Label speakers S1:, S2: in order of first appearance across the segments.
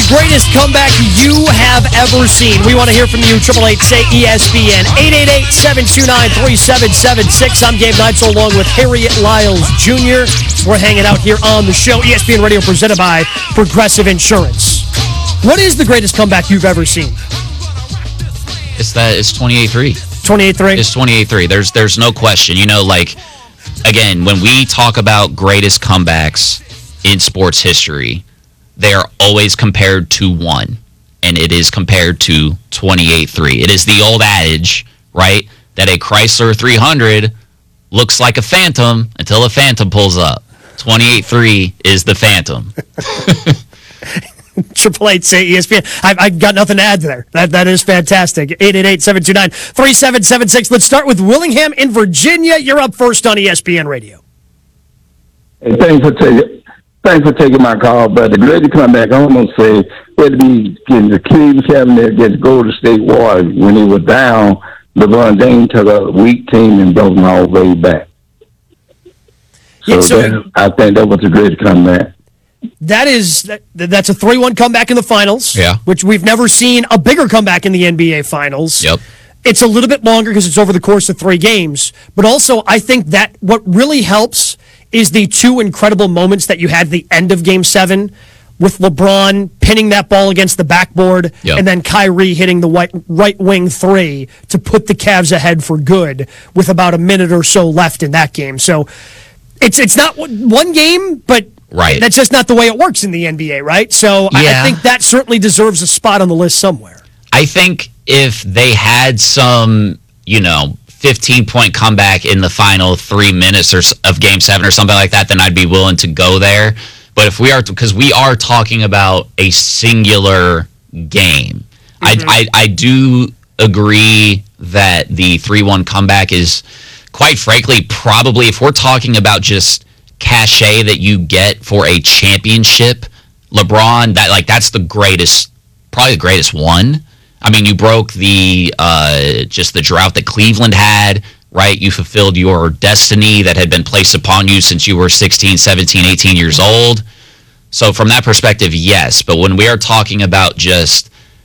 S1: Greatest comeback you have ever seen. We want to hear from you. 888-SAY-ESPN. 888-729-3776. I'm Gabe Neitzel along with Harriet Lyles Jr. We're hanging out here on the show. ESPN Radio presented by Progressive Insurance. What is the greatest comeback you've ever seen?
S2: It's 28-3.
S1: 28-3?
S2: It's 28-3. There's no question. You know, like, again, when we talk about greatest comebacks in sports history, they are always compared to one, and it is compared to 28-3. It is the old adage, right, that a Chrysler 300 looks like a Phantom until a Phantom pulls up. 28-3 is the Phantom.
S1: 888-SAY-ESPN. I've got nothing to add there. That is fantastic. 888-729-3776. Let's start with Willingham in Virginia. You're up first on ESPN Radio.
S3: Hey, thanks for taking my call, but the greatest comeback, I almost say, would be getting the Cleveland Cavaliers against Golden State Warriors. When they were down, LeBron James took a weak team and brought them all the way back. I think that was the greatest comeback.
S1: That's a 3-1 comeback in the finals, which we've never seen a bigger comeback in the NBA finals.
S2: Yep.
S1: It's a little bit longer because it's over the course of 3 games, but also I think that what really helps is the 2 incredible moments that you had at the end of Game 7 with LeBron pinning that ball against the backboard and then Kyrie hitting the right wing 3 to put the Cavs ahead for good with about a minute or so left in that game. So it's not one game, but that's just not the way it works in the NBA, right? So I think that certainly deserves a spot on the list somewhere.
S2: I think if they had some, 15-point comeback in the final 3 minutes of Game 7 or something like that, then I'd be willing to go there. But if because we are talking about a singular game, I do agree that the 3-1 comeback is, quite frankly, probably, if we're talking about just cachet that you get for a championship, LeBron, that's the greatest, probably the greatest one. I mean, you broke the drought that Cleveland had, right? You fulfilled your destiny that had been placed upon you since you were 16, 17, 18 years old. So from that perspective, yes. But when we are talking about just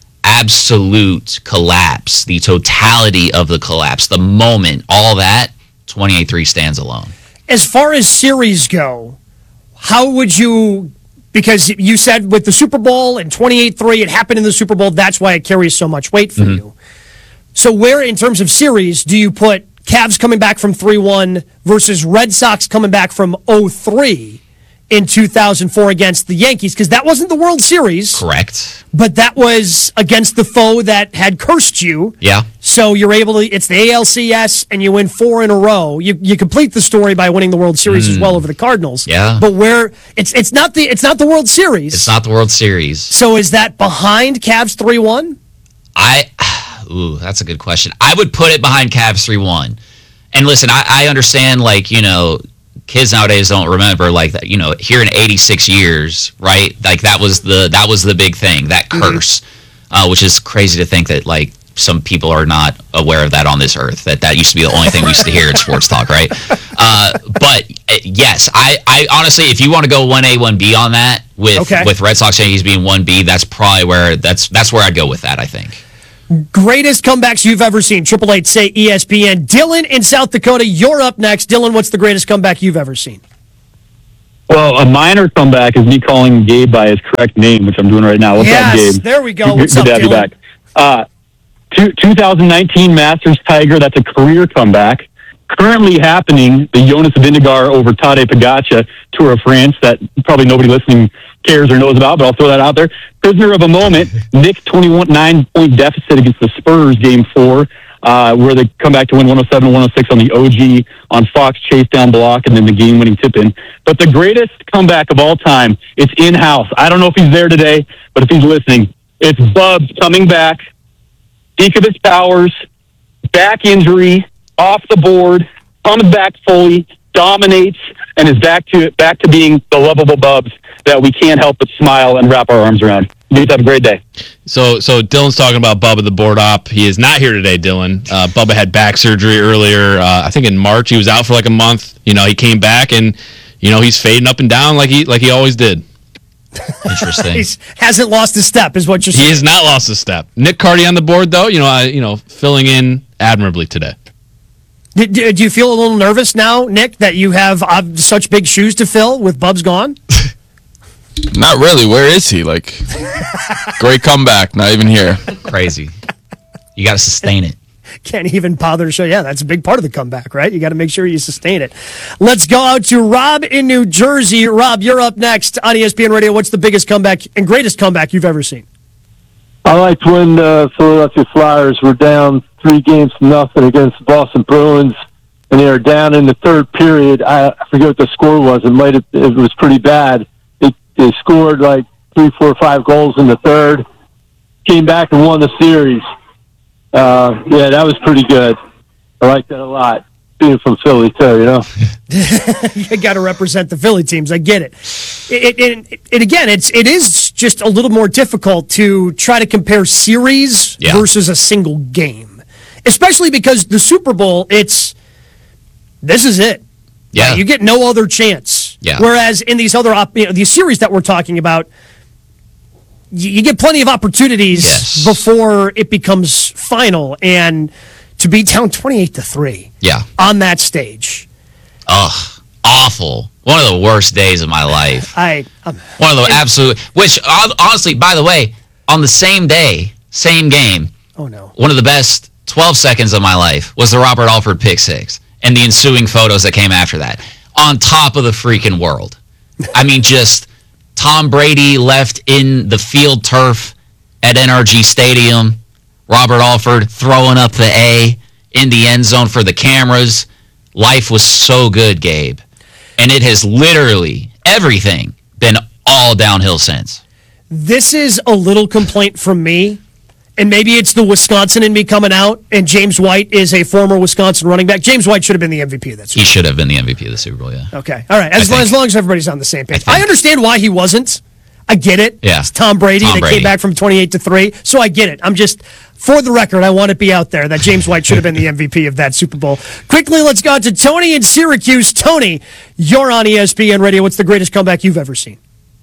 S2: absolute collapse, the totality of the collapse, the moment, all that, 28-3 stands alone.
S1: As far as series go, how would you... Because you said with the Super Bowl and 28-3, it happened in the Super Bowl. That's why it carries so much weight for you. So where, in terms of series, do you put Cavs coming back from 3-1 versus Red Sox coming back from 0-3 in 2004 against the Yankees? Because that wasn't the World Series.
S2: Correct.
S1: But that was against the foe that had cursed you.
S2: Yeah.
S1: So you're able to, it's the ALCS, and you win 4 in a row. You complete the story by winning the World Series as well over the Cardinals.
S2: Yeah.
S1: But where it's not the World Series.
S2: It's not the World Series.
S1: So is that behind Cavs 3-1?
S2: That's a good question. I would put it behind Cavs 3-1. And listen, I understand, kids nowadays don't remember that, here in 86 years, right? That was the big thing, that curse, which is crazy to think that some people are not aware of that on this earth, that used to be the only thing we used to hear in sports talk, right? But yes, I honestly, if you want to go 1A, 1B on that with Red Sox Yankees being 1B, that's probably where that's where I'd go with that, I think.
S1: Greatest comebacks you've ever seen. 888-SAY-ESPN. Dylan in South Dakota, you're up next. Dylan, what's the greatest comeback you've ever seen?
S4: Well, a minor comeback is me calling Gabe by his correct name, which I'm doing right now. What's up, Gabe?
S1: There we go. What's up,
S4: Dylan? Good to have you back. 2019 Masters Tiger, that's a career comeback. Currently happening, the Jonas Vingegaard over Tadej Pogačar Tour of France that probably nobody listening cares or knows about, but I'll throw that out there. Prisoner of a moment, Nick 9-point deficit against the Spurs Game 4, where they come back to win 107-106 on the OG on Fox chase down block and then the game-winning tip-in. But the greatest comeback of all time, it's in-house. I don't know if he's there today, but if he's listening, it's Bubs coming back, peak of his powers, back injury, off the board, comes back fully, dominates, and is back to being the lovable Bubs that we can't help but smile and wrap our arms around. You guys have a great day.
S5: So Dylan's talking about Bubba the board op. He is not here today, Dylan. Bubba had back surgery earlier. I think in March. He was out for a month. He came back and he's fading up and down like he always did.
S2: Interesting.
S1: He hasn't lost a step, is what you're
S5: He
S1: saying.
S5: has not lost a step. Nick Carty on the board, though. Filling in admirably today.
S1: Do you feel a little nervous now, Nick, that you have such big shoes to fill with Bubs gone?
S6: Not really. Where is he? Like, great comeback. Not even here.
S2: Crazy. You got to sustain it.
S1: Can't even bother to show. Yeah, that's a big part of the comeback, right? You got to make sure you sustain it. Let's go out to Rob in New Jersey. Rob, you're up next on ESPN Radio. What's the biggest comeback and greatest comeback you've ever seen?
S7: I liked when the Philadelphia Flyers were down 3-0 against the Boston Bruins, and they were down in the third period. I forget what the score was. It was pretty bad. They scored like 3, 4, 5 goals in the third, came back and won the series. Yeah, that was pretty good. I like that a lot. Being from Philly, too, you know?
S1: You got to represent the Philly teams. I get it. It is just a little more difficult to try to compare series versus a single game, especially because the Super Bowl, this is it.
S2: Yeah.
S1: You get no other chance.
S2: Yeah.
S1: Whereas in these other these series that we're talking about, you get plenty of opportunities before it becomes final, and to be down 28-3 on that stage.
S2: Ugh, awful. One of the worst days of my life.
S1: I'm
S2: One of the absolute, which honestly, by the way, on the same day, same game,
S1: oh no,
S2: one of the best 12 seconds of my life was the Robert Alford pick six and the ensuing photos that came after that. On top of the freaking world. I mean, just Tom Brady left in the field turf at NRG Stadium. Robert Alford throwing up the A in the end zone for the cameras. Life was so good, Gabe. And it has literally, everything, been all downhill since.
S1: This is a little complaint from me, and maybe it's the Wisconsin in me coming out, and James White is a former Wisconsin running back. James White should have been the MVP of that Super Bowl.
S2: He should have been the MVP of the Super Bowl, yeah.
S1: Okay, all right. As long as everybody's on the same page. I understand why he wasn't. I get it.
S2: Yeah.
S1: It's Tom Brady. They came back from 28-3, so I get it. I'm just, for the record, I want it to be out there that James White should have been the MVP of that Super Bowl. Quickly, let's go out to Tony in Syracuse. Tony, you're on ESPN Radio. What's the greatest comeback you've ever seen?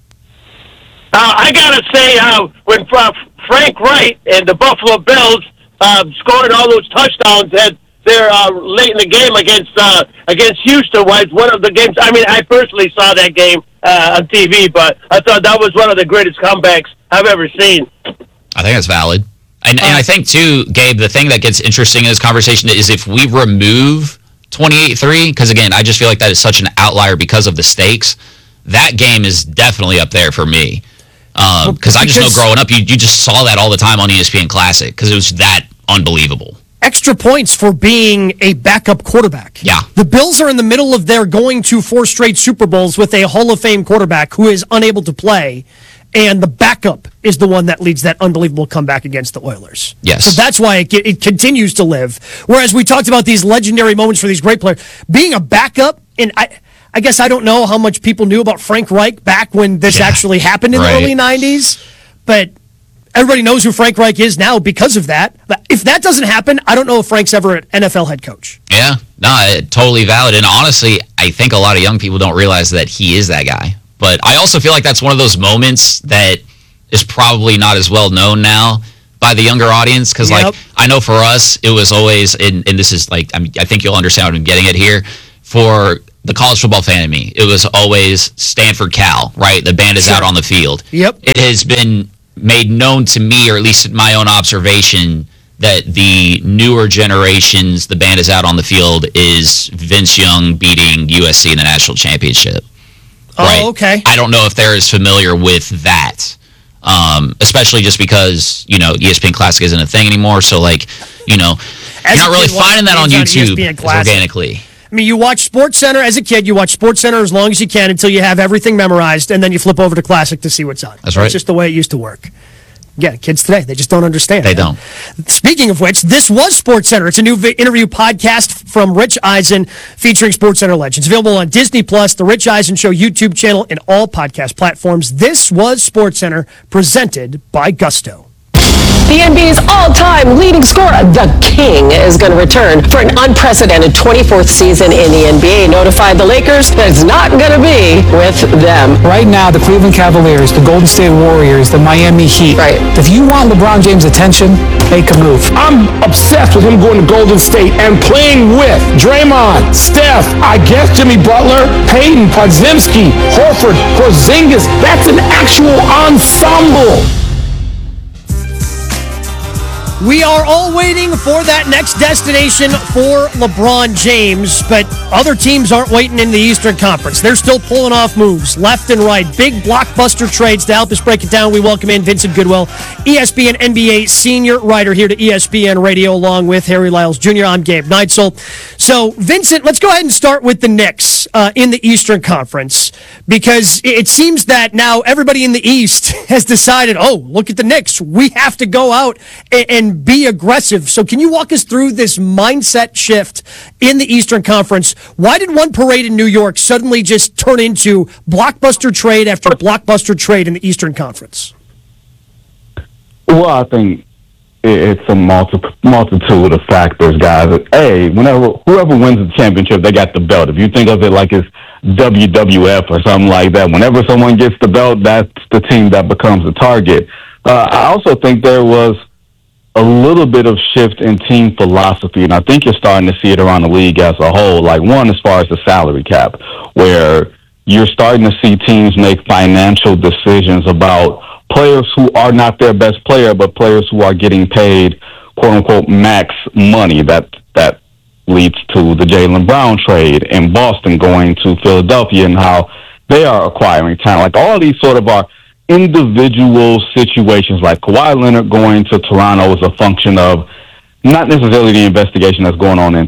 S8: I gotta say, when Frank Wright and the Buffalo Bills scored all those touchdowns there late in the game against Houston was one of the games. I mean, I personally saw that game on TV, but I thought that was one of the greatest comebacks I've ever seen.
S2: I think that's valid. And I think, too, Gabe, the thing that gets interesting in this conversation is if we remove 28-3, because, again, I just feel like that is such an outlier because of the stakes, that game is definitely up there for me. Because I just know growing up, you just saw that all the time on ESPN Classic because it was that unbelievable.
S1: Extra points for being a backup quarterback.
S2: Yeah.
S1: The Bills are in the middle of their going to 4 straight Super Bowls with a Hall of Fame quarterback who is unable to play, and the backup is the one that leads that unbelievable comeback against the Oilers.
S2: Yes.
S1: So that's why it continues to live. Whereas we talked about these legendary moments for these great players. Being a backup, and I guess I don't know how much people knew about Frank Reich back when this actually happened in the early 90s, but everybody knows who Frank Reich is now because of that. But if that doesn't happen, I don't know if Frank's ever an NFL head coach.
S2: Yeah, no, totally valid. And honestly, I think a lot of young people don't realize that he is that guy. But I also feel like that's one of those moments that is probably not as well known now by the younger audience. Because, like, I know for us, it was always, and this is like, I think you'll understand what I'm getting at here. For the college football fan in me, it was always Stanford Cal, right? The band is out on the field.
S1: Yep.
S2: It has been made known to me, or at least in my own observation, that the newer generations, the band is out on the field, is Vince Young beating USC in the national championship. Right?
S1: Oh, okay.
S2: I don't know if they're as familiar with that, especially just because, ESPN Classic isn't a thing anymore. So, like, you're not really finding that on YouTube organically.
S1: I mean, you watch SportsCenter as a kid. You watch SportsCenter as long as you can until you have everything memorized, and then you flip over to Classic to see what's on.
S2: That's right.
S1: It's just the way it used to work. Yeah, kids today, they just don't understand.
S2: They don't.
S1: Speaking of which, this was SportsCenter. It's a new interview podcast from Rich Eisen featuring SportsCenter legends. Available on Disney+, The Rich Eisen Show YouTube channel, and all podcast platforms. This was SportsCenter, presented by Gusto.
S9: The NBA's all-time leading scorer, the King, is going to return for an unprecedented 24th season in the NBA. Notified the Lakers that it's not going to be with them.
S10: Right now, the Cleveland Cavaliers, the Golden State Warriors, the Miami Heat.
S9: Right.
S10: If you want LeBron James' attention, make a move.
S11: I'm obsessed with him going to Golden State and playing with Draymond, Steph, I guess Jimmy Butler, Peyton, Podziemski, Horford, Porzingis. That's an actual ensemble.
S1: We are all waiting for that next destination for LeBron James, but other teams aren't waiting in the Eastern Conference. They're still pulling off moves left and right. Big blockbuster trades. To help us break it down, we welcome in Vincent Goodwill, ESPN NBA senior writer here to ESPN Radio, along with Harry Lyles Jr. I'm Gabe Neitzel. So, Vincent, let's go ahead and start with the Knicks in the Eastern Conference, because it seems that now everybody in the East has decided, oh, look at the Knicks. We have to go out and be aggressive. So can you walk us through this mindset shift in the Eastern Conference? Why did one parade in New York suddenly just turn into blockbuster trade after blockbuster trade in the Eastern Conference?
S3: Well, I think it's a multitude of factors, guys. Whoever wins the championship, they got the belt. If you think of it like it's WWF or something like that, whenever someone gets the belt, that's the team that becomes the target. I also think there was a little bit of shift in team philosophy, and I think you're starting to see it around the league as a whole. Like, one, as far as the salary cap, where you're starting to see teams make financial decisions about players who are not their best player, but players who are getting paid, quote unquote, max money. That leads to the Jaylen Brown trade in Boston going to Philadelphia and how they are acquiring talent. Like, all these sort of are individual situations. Like Kawhi Leonard going to Toronto is a function of not necessarily the investigation that's going on in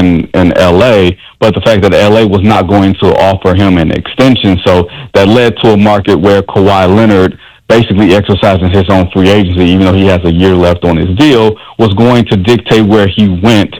S3: LA, but the fact that LA was not going to offer him an extension. So that led to a market where Kawhi Leonard, basically exercising his own free agency, even though he has a year left on his deal, was going to dictate where he went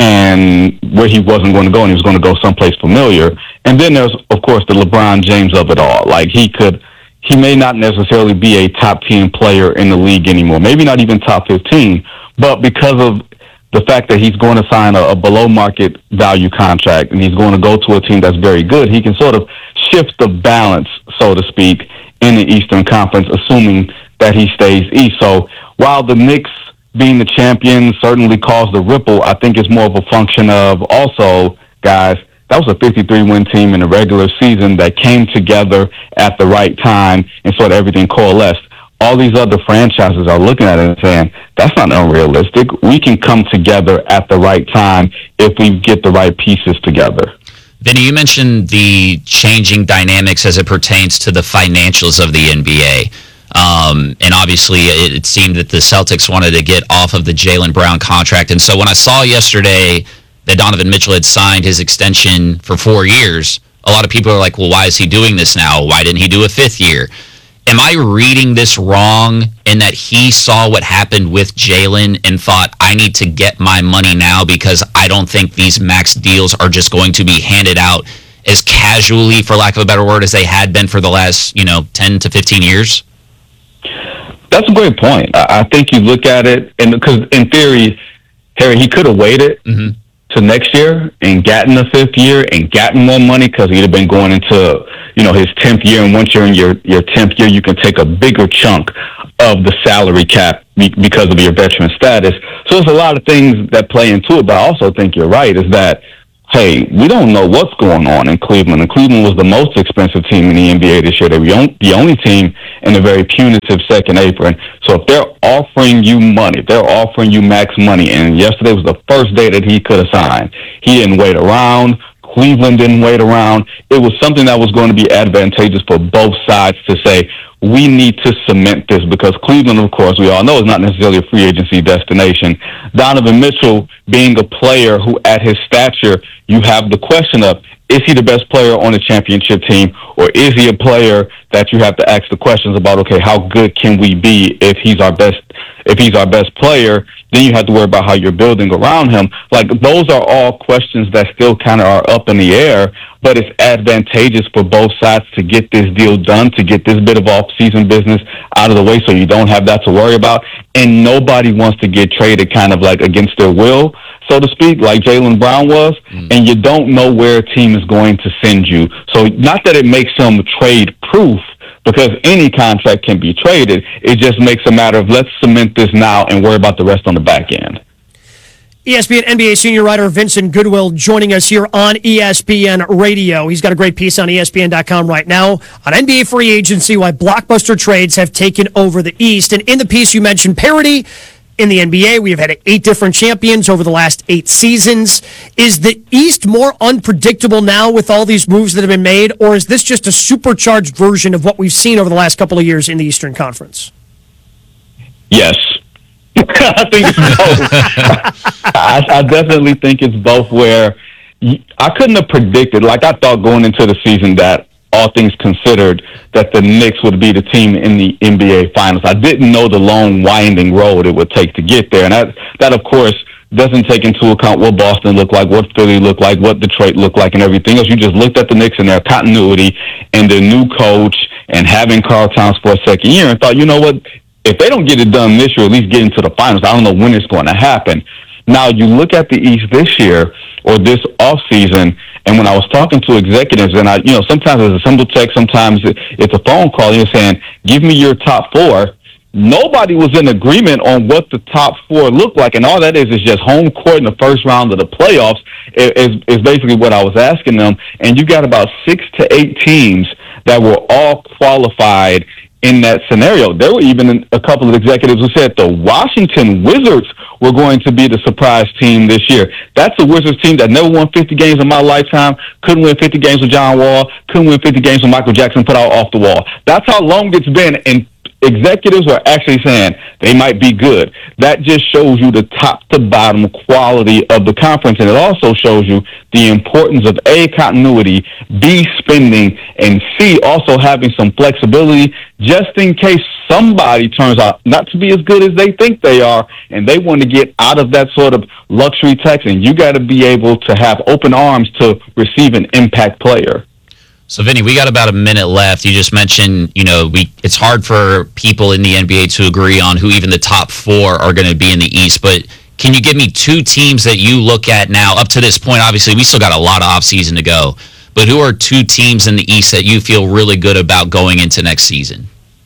S3: and where he wasn't going to go, and he was going to go someplace familiar. And then there's, of course, the LeBron James of it all. Like, he may not necessarily be a top 10 player in the league anymore, maybe not even top 15, but because of the fact that he's going to sign a below market value contract and he's going to go to a team that's very good, he can sort of shift the balance, so to speak, in the Eastern Conference, assuming that he stays East. So while the Knicks being the champions certainly caused a ripple, I think it's more of a function of also, guys, that was a 53-win team in the regular season that came together at the right time and sort of everything coalesced. All these other franchises are looking at it and saying, that's not unrealistic. We can come together at the right time if we get the right pieces together.
S2: Vinny, you mentioned the changing dynamics as it pertains to the financials of the NBA. And obviously, it seemed that the Celtics wanted to get off of the Jaylen Brown contract. And so when I saw yesterday that Donovan Mitchell had signed his extension for 4 years, a lot of people are like, well, why is he doing this now? Why didn't he do a 5th year? Am I reading this wrong in that he saw what happened with Jaylen and thought, I need to get my money now because I don't think these max deals are just going to be handed out as casually, for lack of a better word, as they had been for the last, 10 to 15 years?
S3: That's a great point. I think you look at it, and because in theory, Harry, he could have waited to next year and gotten a 5th year and gotten more money because he'd have been going into, his 10th year. And once you're in your 10th year, you can take a bigger chunk of the salary cap because of your veteran status. So there's a lot of things that play into it, but I also think you're right, is that, hey, we don't know what's going on in Cleveland. And Cleveland was the most expensive team in the NBA this year. They were the only team in a very punitive second apron. So if they're offering you money, if they're offering you max money, and yesterday was the first day that he could have signed, he didn't wait around. Cleveland didn't wait around. It was something that was going to be advantageous for both sides to say, we need to cement this, because Cleveland, of course, we all know, is not necessarily a free agency destination. Donovan Mitchell being a player who, at his stature, you have the question of, is he the best player on the championship team, or is he a player that you have to ask the questions about, okay, how good can we be if he's our best
S12: if he's our best player, then you have to worry about how you're building around him. Like, those are all questions that still kind of are up in the air, but it's advantageous for both sides to get this deal done, to get this bit of off-season business out of the way so you don't have that to worry about. And nobody wants to get traded kind of like against their will, so to speak, like Jaylen Brown was, and you don't know where a team is going to send you. So not that it makes them trade-proof, because any contract can be traded. It just makes a matter of let's cement this now and worry about the rest on the back end.
S1: ESPN NBA senior writer Vincent Goodwill joining us here on ESPN Radio. He's got a great piece on ESPN.com right now on NBA free agency, why blockbuster trades have taken over the East. And in the piece, you mentioned parity. In the NBA, we have had 8 different champions over the last 8 seasons. Is the East more unpredictable now with all these moves that have been made, or is this just a supercharged version of what we've seen over the last couple of years in the Eastern Conference?
S12: Yes. I think it's both. I definitely think it's both, where I couldn't have predicted, like I thought going into the season that all things considered, that the Knicks would be the team in the NBA Finals. I didn't know the long, winding road it would take to get there. And that of course, doesn't take into account what Boston looked like, what Philly looked like, what Detroit looked like, and everything else. You just looked at the Knicks and their continuity and their new coach and having Karl Towns for a second year and thought, you know what, if they don't get it done this year, at least get into the finals. I don't know when it's going to happen. Now, you look at the East this year or this offseason, and when I was talking to executives, and sometimes it's a simple text, sometimes it's a phone call, you're saying, give me your top 4. Nobody was in agreement on what the top 4 looked like, and all that is just home court in the first round of the playoffs is basically what I was asking them. And you got about 6 to 8 teams that were all qualified in that scenario. There were even a couple of executives who said the Washington Wizards were going to be the surprise team this year. That's a Wizards team that never won 50 games in my lifetime, couldn't win 50 games with John Wall, couldn't win 50 games with Michael Jackson put out off the wall. That's how long it's been, and executives are actually saying they might be good. That just shows you the top to bottom quality of the conference, and it also shows you the importance of A, continuity, B, spending, and C, also having some flexibility just in case somebody turns out not to be as good as they think they are, and they want to get out of that sort of luxury tax, and you got to be able to have open arms to receive an impact player.
S2: So, Vinny, we got about a minute left. You just mentioned, it's hard for people in the NBA to agree on who even the top 4 are going to be in the East. But can you give me 2 teams that you look at now? Up to this point, obviously, we still got a lot of offseason to go. But who are 2 teams in the East that you feel really good about going into next season?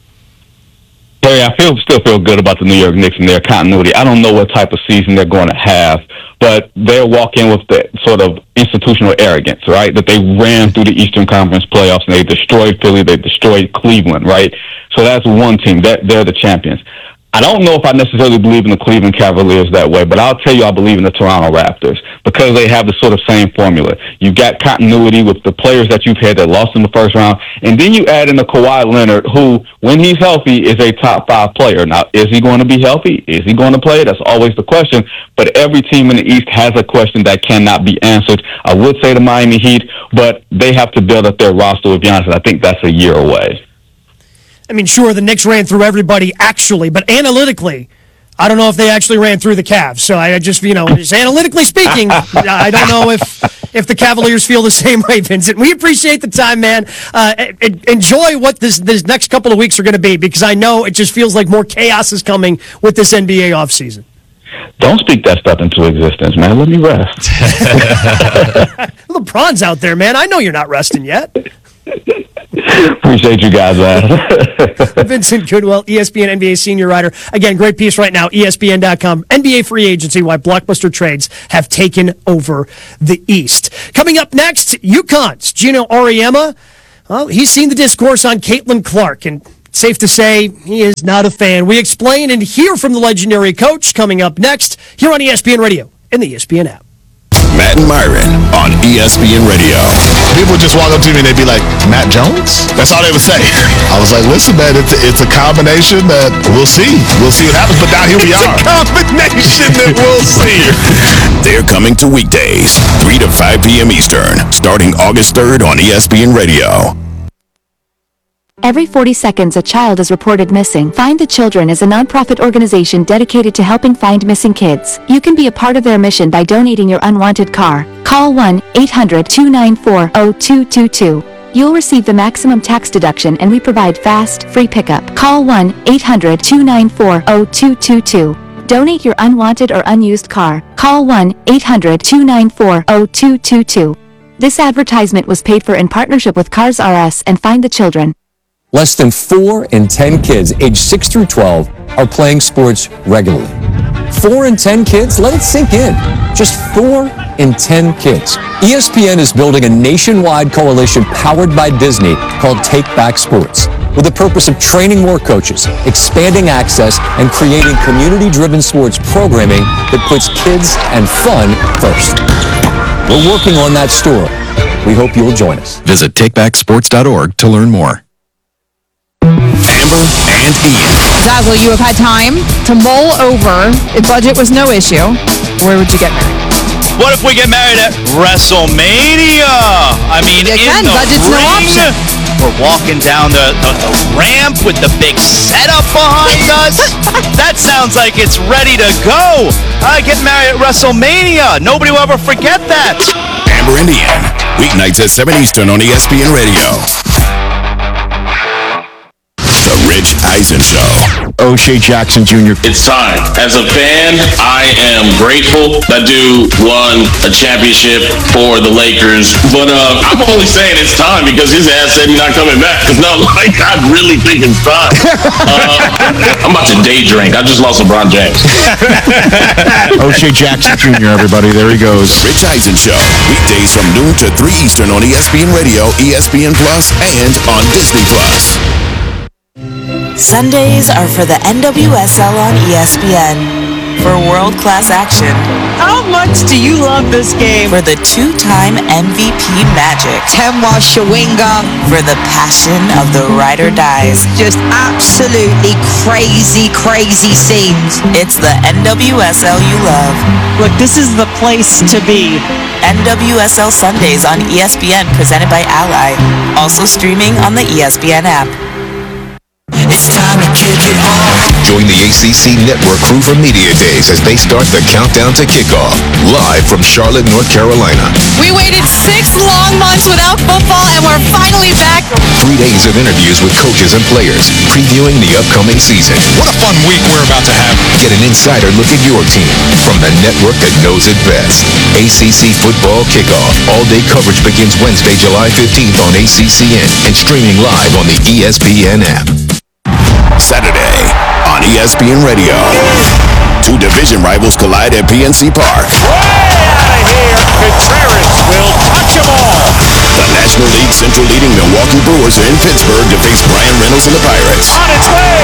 S12: Larry, I still feel good about the New York Knicks and their continuity. I don't know what type of season they're going to have, but they'll walk in with the sort of institutional arrogance, right? That they ran through the Eastern Conference playoffs and they destroyed Philly, they destroyed Cleveland, right? So that's one team. They're the champions. I don't know if I necessarily believe in the Cleveland Cavaliers that way, but I'll tell you I believe in the Toronto Raptors because they have the sort of same formula. You've got continuity with the players that you've had that lost in the first round, and then you add in a Kawhi Leonard who, when he's healthy, is a top 5 player. Now, is he going to be healthy? Is he going to play? That's always the question, but every team in the East has a question that cannot be answered. I would say the Miami Heat, but they have to build up their roster with Giannis, and I think that's a year away.
S1: I mean, sure, the Knicks ran through everybody actually, but analytically, I don't know if they actually ran through the Cavs. So I just, just analytically speaking, I don't know if the Cavaliers feel the same way, Vincent. We appreciate the time, man. Enjoy what this next couple of weeks are going to be, because I know it just feels like more chaos is coming with this NBA offseason.
S12: Don't speak that stuff into existence, man. Let me rest.
S1: LeBron's out there, man. I know you're not resting yet.
S12: Appreciate you guys, man.
S1: Vincent Goodwill, ESPN NBA senior writer. Again, great piece right now, ESPN.com. NBA free agency, why blockbuster trades have taken over the East. Coming up next, UConn's Gino Auriemma. Well, he's seen the discourse on Caitlin Clark, and safe to say he is not a fan. We explain and hear from the legendary coach coming up next here on ESPN Radio and the ESPN app.
S13: Matt and Myron on ESPN Radio.
S14: People just walk up to me and they'd be like, Matt Jones? That's all they would say. I was like, listen, man, it's a combination that we'll see. We'll see what happens, but now here we are. It's a combination that we'll see.
S13: They're coming to weekdays, 3 to 5 p.m. Eastern, starting August 3rd on ESPN Radio.
S15: Every 40 seconds, a child is reported missing. Find the Children is a nonprofit organization dedicated to helping find missing kids. You can be a part of their mission by donating your unwanted car. Call 1-800-294-0222. You'll receive the maximum tax deduction, and we provide fast, free pickup. Call 1-800-294-0222. Donate your unwanted or unused car. Call 1-800-294-0222. This advertisement was paid for in partnership with Cars R Us and Find the Children.
S16: Less than 4 in 10 kids aged 6 through 12 are playing sports regularly. 4 in 10 kids? Let it sink in. Just 4 in 10 kids. ESPN is building a nationwide coalition powered by Disney called Take Back Sports, with the purpose of training more coaches, expanding access, and creating community-driven sports programming that puts kids and fun first. We're working on that story. We hope you'll join us.
S13: Visit takebacksports.org to learn more. Amber and Ian.
S17: Zazzle, you have had time to mull over. If budget was no issue, where would you get married?
S18: What if we get married at WrestleMania? I mean,
S17: Again,
S18: in the
S17: budget's
S18: ring,
S17: no option.
S18: we're walking down the ramp with the big setup behind us. That sounds like it's ready to go. I get married at WrestleMania. Nobody will ever forget that.
S13: Amber and Ian. Weeknights at 7 Eastern on ESPN Radio. The Rich Eisen Show.
S14: O'Shea Jackson Jr.
S19: It's time. As a fan, I am grateful that dude won a championship for the Lakers. But I'm only saying it's time because his ass said he's not coming back. It's not like I really think it's time. I'm about to day drink. I just lost LeBron James.
S14: O'Shea Jackson Jr., everybody. There he goes.
S13: The Rich Eisen Show. Weekdays from noon to 3 Eastern on ESPN Radio, ESPN Plus, and on Disney Plus.
S20: Sundays are for the NWSL on ESPN. For world-class action.
S21: How much do you love this game?
S20: For the two-time MVP Magic.
S21: Temwa Shawinga.
S20: For the passion of the ride or dies.
S21: Just absolutely crazy, crazy scenes.
S20: It's the NWSL you love.
S21: Look, this is the place to be.
S20: NWSL Sundays on ESPN, presented by Ally. Also streaming on the ESPN app.
S22: It's time to kick it off.
S23: Join the ACC Network crew for Media Days as they start the countdown to kickoff, live from Charlotte, North Carolina.
S17: We waited 6 long months without football, and we're finally back.
S23: 3 days of interviews with coaches and players, previewing the upcoming season.
S24: What a fun week we're about to have.
S23: Get an insider look at your team from the network that knows it best. ACC Football Kickoff. All-day coverage begins Wednesday, July 15th on ACCN and streaming live on the ESPN app.
S13: Saturday on ESPN Radio. 2 division rivals collide at PNC Park.
S18: Contreras will touch them all.
S13: The National League Central leading Milwaukee Brewers are in Pittsburgh to face Brian Reynolds and the Pirates.
S18: On its way.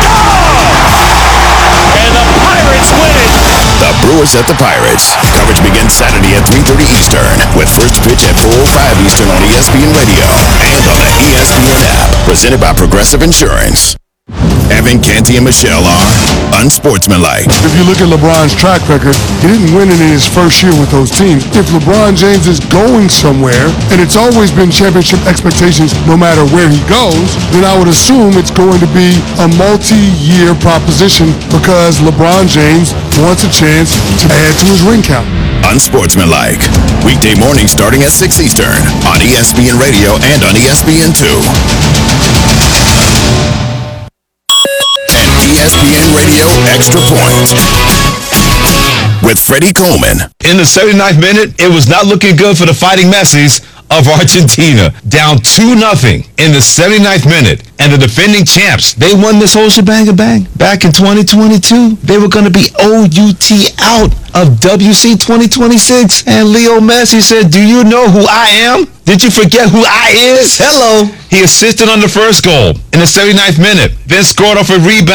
S18: And the Pirates win it.
S13: The Brewers at the Pirates. Coverage begins Saturday at 3:30 Eastern with first pitch at 4:05 Eastern on ESPN Radio and on the ESPN app. Presented by Progressive Insurance. Evan, Canty, and Michelle are unsportsmanlike.
S25: If you look at LeBron's track record, he didn't win it in his first year with those teams. If LeBron James is going somewhere, and it's always been championship expectations no matter where he goes, then I would assume it's going to be a multi-year proposition because LeBron James wants a chance to add to his ring count.
S13: Unsportsmanlike. Weekday mornings starting at 6 Eastern on ESPN Radio and on ESPN2. ESPN Radio Extra Point with Freddie Coleman.
S26: In the 79th minute, it was not looking good for the Fighting Messi's of Argentina. Down 2-0 in the 79th minute. And the defending champs, they won this whole shebang back in 2022. They were going to be OUT out of WC 2026. And Leo Messi said, "Do you know who I am? Did you forget who I is? Hello." He assisted on the first goal in the 79th minute. Then scored off a rebound.